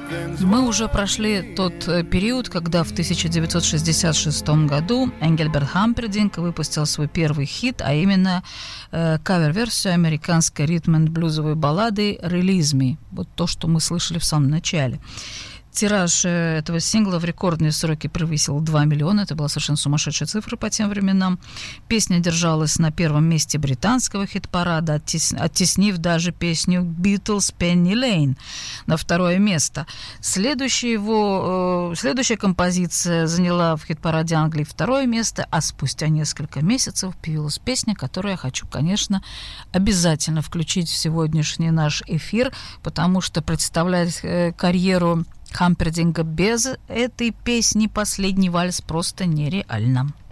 Мы уже прошли тот период, когда в 1966 году Энгельберт Хампердинк выпустил свой первый хит, а именно кавер-версию американской ритм-энд-блюзовой баллады «Release Me». Вот то, что мы слышали в самом начале. Тираж этого сингла в рекордные сроки превысил 2 миллиона. Это была совершенно сумасшедшая цифра по тем временам. Песня держалась на первом месте британского хит-парада, оттеснив даже песню «Beatles Penny Lane» на второе место. Следующая композиция заняла в хит-параде Англии второе место, а спустя несколько месяцев появилась песня, которую я хочу, конечно, обязательно включить в сегодняшний наш эфир, потому что представлять карьеру Хампердинга без этой песни «Последний вальс» просто нереально.